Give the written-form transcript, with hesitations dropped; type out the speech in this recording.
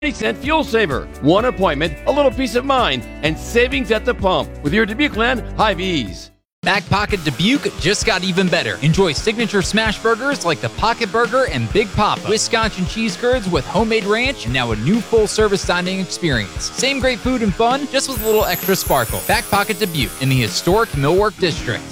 cent fuel saver. One appointment, a little peace of mind, and savings at the pump with your Dubuque Land Hy-Vees. Back Pocket Dubuque just got even better. Enjoy signature smash burgers like the Pocket Burger and Big Papa, Wisconsin cheese curds with homemade ranch, and now a new full-service dining experience. Same great food and fun, just with a little extra sparkle. Back Pocket Dubuque in the historic Millwork District.